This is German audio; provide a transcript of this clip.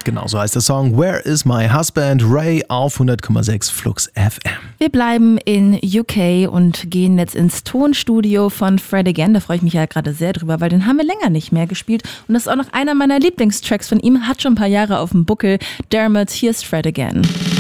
Genau, so heißt der Song Where is my husband? Ray auf 100,6 Flux FM. Wir bleiben in UK und gehen jetzt ins Tonstudio von Fred Again. Da freue ich mich ja gerade sehr drüber, weil den haben wir länger nicht mehr gespielt. Und das ist auch noch einer meiner Lieblingstracks von ihm. Hat schon ein paar Jahre auf dem Buckel. Dermot, hier ist Fred Again.